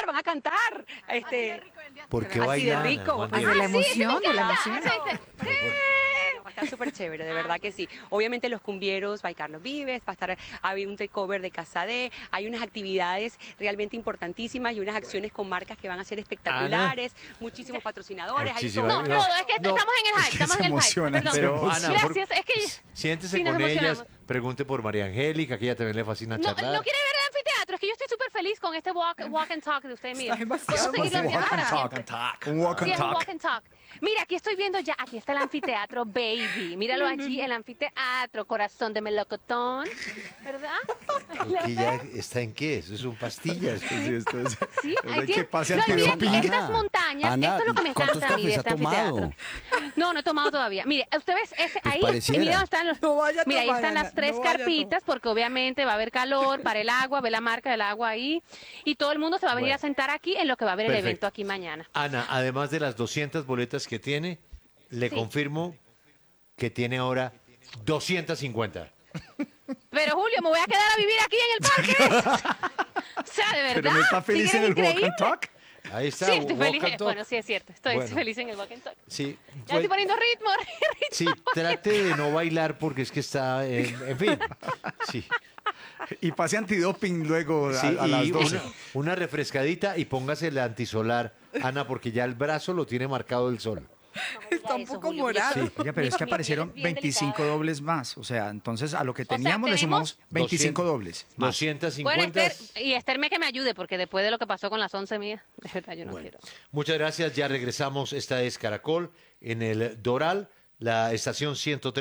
van a cantar. ¿Por qué así de bailan? rico. Juan Pues Diego? de la emoción, de la emoción. Va a estar súper chévere, de verdad que sí. Obviamente los cumbieros, va a ir Carlos Vives, va a estar, hay un takeover de Casadé, hay unas actividades realmente importantísimas y unas acciones con marcas que van a ser espectaculares, muchísimos patrocinadores, hay Muchísimas. todo. No, es que estamos en el hype, estamos en el hype. Perdón. Pero, Ana, Gracias, es que siéntese sí, nos con ellas, emocionamos. pregunte por María Angélica, que ella también le fascina no charlar. quiere ver el anfiteatro, es que yo estoy súper feliz con este walk and talk de usted, mira. ¿Puedo seguirlo haciendo para siempre? Un walk Sí, and es un talk. walk and talk. Mira, aquí estoy viendo ya, aquí está el anfiteatro, baby. Míralo allí, el anfiteatro, corazón de melocotón, ¿verdad? ¿Que ya está en qué? Eso son pastillas. Sí, esto es. Sí, hay ahí que tiene- pase no, y miren, antidoping. estas montañas, Ana, esto es lo que me ¿cuántos encanta a mí de cafés este ha tomado? anfiteatro. No he tomado todavía. Mire, usted ves ese, Pues ahí, pareciera. mira dónde están los, No vaya a mira, ahí tomar, están Ana, las tres no vaya a carpitas, porque obviamente va a haber calor para el agua, ve la marca del agua ahí, y todo el mundo se va a venir Bueno. a sentar aquí en lo que va a haber el Perfecto. evento aquí mañana. Ana, además de las 200 boletas que tiene, le Sí. confirmo que tiene ahora 250. Pero Julio, me voy a quedar a vivir aquí en el parque. O sea, de verdad. Pero no está ¿Sí feliz que en es el walk increíble? and talk. Ahí está. Sí, estoy walk feliz. and talk. Bueno, sí es cierto. Estoy Bueno. feliz en el walk and talk. Sí, Ya fue- estoy poniendo ritmo. sí, trate de no bailar porque es que está, en fin. Sí, Y pase antidoping luego a, sí, a las y 12. una refrescadita y póngase el antisolar, Ana, porque ya el brazo lo tiene marcado el sol. Está un poco morado. Sí, oiga, pero es que Mi piel aparecieron es bien 25 delicada. dobles más. O sea, entonces a lo que sea, teníamos le tenemos sumamos 25 200, dobles más. 250. Bueno, y Esther que me ayude, porque después de lo que pasó con las 11 mías, de verdad yo no Bueno, quiero. muchas gracias. Ya regresamos. Esta es Caracol en el Doral, la estación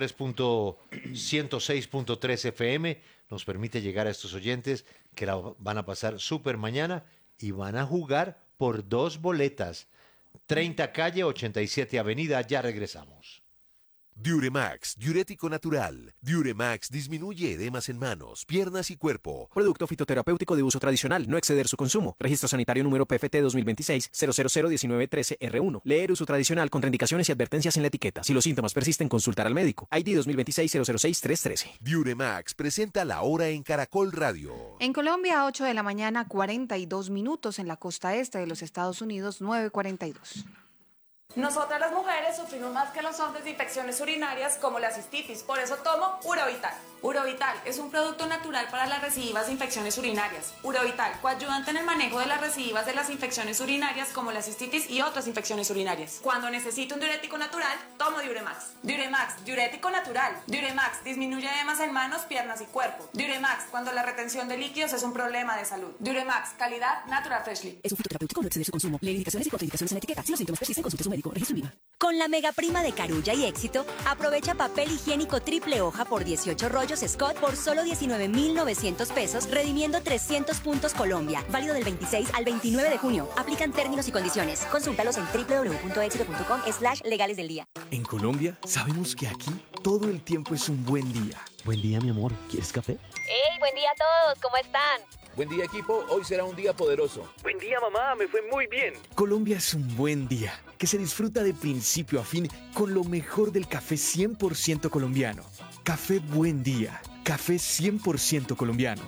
106.3 FM. Nos permite llegar a estos oyentes que la van a pasar súper mañana y van a jugar por 2 boletas. 30 calle, 87 avenida. Ya regresamos. Diuremax, diurético natural. Diuremax disminuye edemas en manos, piernas y cuerpo. Producto fitoterapéutico de uso tradicional, no exceder su consumo. Registro sanitario número PFT 2026-0001913R1. Leer uso tradicional, contraindicaciones y advertencias en la etiqueta. Si los síntomas persisten, consultar al médico. ID 2026-006-313. Diuremax presenta la hora en Caracol Radio. En Colombia, 8 de la mañana, 42 minutos. En la costa este de los Estados Unidos, 9:42. Nosotras las mujeres sufrimos más que los hombres de infecciones urinarias como la cistitis, por eso tomo Urovital. Urovital es un producto natural para las recidivas de infecciones urinarias. Urovital, coayudante en el manejo de las recidivas de las infecciones urinarias como la cistitis y otras infecciones urinarias. Cuando necesito un diurético natural, tomo Diuremax. Diuremax, diurético natural. Diuremax disminuye edemas en manos, piernas y cuerpo. Diuremax, cuando la retención de líquidos es un problema de salud. Diuremax, calidad Natural Freshly. Es un fitoterapéutico, no exceder su consumo. Lee indicaciones y contraindicaciones en la etiqueta. Si los síntomas persisten, consulte a su médico. Registro en Viva. Con la mega prima de Carulla y Éxito, aprovecha papel higiénico triple hoja por 18 rollos Scott por solo 19,900 pesos, redimiendo 300 puntos Colombia. Válido del 26 al 29 de junio. Aplican términos y condiciones. Consúltalos en www.exito.com/legales del día. En Colombia, sabemos que aquí todo el tiempo es un buen día. Buen día, mi amor. ¿Quieres café? ¡Hey, buen día a todos! ¿Cómo están? Buen día, equipo. Hoy será un día poderoso. Buen día, mamá. Me fue muy bien. Colombia es un buen día, que se disfruta de principio a fin con lo mejor del café 100% colombiano. Café Buen Día. Café 100% colombiano.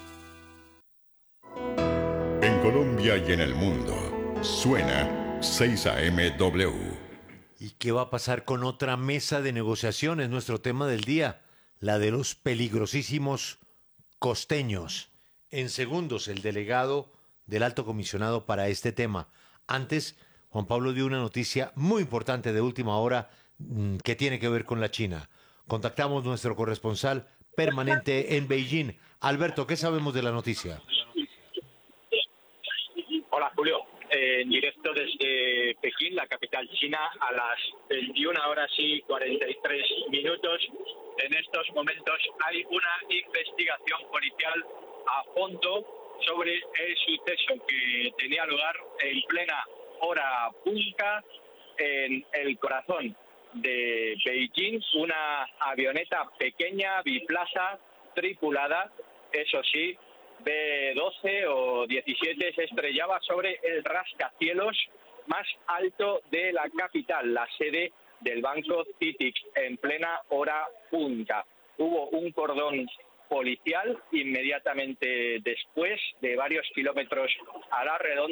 En Colombia y en el mundo, suena 6 AM W. ¿Y qué va a pasar con otra mesa de negociación? Es nuestro tema del día, la de los peligrosísimos costeños. En segundos, el delegado del alto comisionado para este tema. Antes, Juan Pablo dio una noticia muy importante de última hora que tiene que ver con la China. Contactamos nuestro corresponsal permanente en Beijing. Alberto, ¿qué sabemos de la noticia? Hola, Julio. En directo desde Pekín, la capital china, a las 21 horas y 43 minutos. En estos momentos hay una investigación policial a fondo sobre el suceso que tenía lugar en plena hora punta en el corazón de Beijing. Una avioneta pequeña, biplaza, tripulada, eso sí, B-12 o 17, se estrellaba sobre el rascacielos más alto de la capital, la sede del banco CITIC, en plena hora punta. Hubo un cordón policial inmediatamente después, de varios kilómetros a la redonda.